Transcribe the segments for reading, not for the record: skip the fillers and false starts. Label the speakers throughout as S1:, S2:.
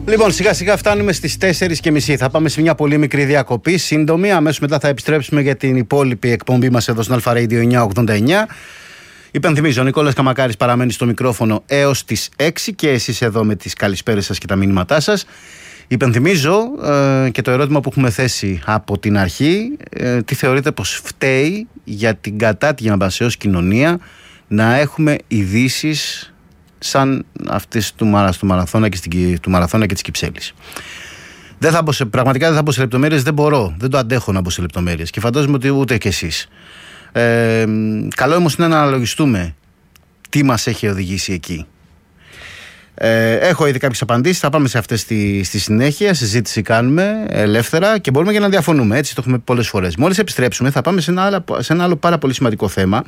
S1: Λοιπόν, σιγά σιγά φτάνουμε στις 4:30. Θα πάμε σε μια πολύ μικρή διακοπή, σύντομη. Αμέσως μετά θα επιστρέψουμε για την υπόλοιπη εκπομπή μας εδώ στην Αλφα Radio 989. Υπενθυμίζω, ο Νικόλας Καμακάρης παραμένει στο μικρόφωνο έως τις 6 και εσείς εδώ με τις καλησπέρες σας και τα μηνύματά σας. Υπενθυμίζω και το ερώτημα που έχουμε θέσει από την αρχή, τι θεωρείτε πως φταίει για την κατάτια ως κοινωνία να έχουμε ειδήσεις σαν αυτές του Μαραθώνα και της Κυψέλης. Πραγματικά δεν θα μπω σε λεπτομέρειες, δεν το αντέχω να μπω σε λεπτομέρειες και φαντάζομαι ότι ούτε κι εσείς. Καλό όμως είναι να αναλογιστούμε τι μας έχει οδηγήσει εκεί. Έχω ήδη κάποιες απαντήσεις, θα πάμε σε αυτές στη συνέχεια. Συζήτηση κάνουμε ελεύθερα και μπορούμε και να διαφωνούμε, έτσι το έχουμε πει πολλές φορές. Μόλις επιστρέψουμε θα πάμε σε ένα άλλο πάρα πολύ σημαντικό θέμα,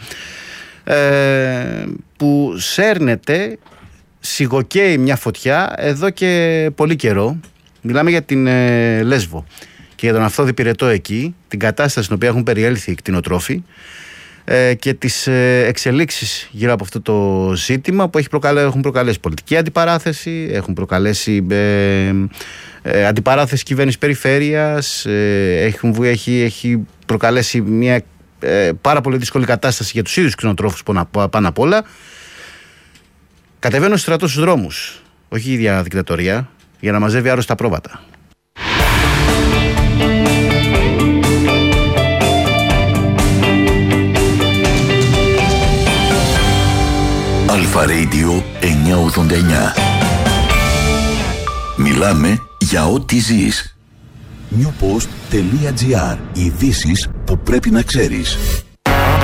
S1: που σέρνεται, σιγοκαίει μια φωτιά εδώ και πολύ καιρό. Μιλάμε για την Λέσβο και για τον Αυθόδη Πυρετό εκεί, την κατάσταση στην οποία έχουν περιέλθει οι κτηνοτρόφοι και τις εξελίξεις γύρω από αυτό το ζήτημα που έχουν προκαλέσει πολιτική αντιπαράθεση, έχουν προκαλέσει αντιπαράθεση κυβέρνησης περιφέρειας, έχει προκαλέσει μια πάρα πολύ δύσκολη κατάσταση για τους ίδιους κτηνοτρόφους πάνω απ' όλα. Κατεβαίνω στρατό στους δρόμους, όχι η ίδια δικτατορία, για να μαζεύει άρρωστα πρόβατα.
S2: Αλφα Radio 989. Μιλάμε για ό,τι ζεις. Newpost.gr. Ειδήσεις που πρέπει να ξέρεις.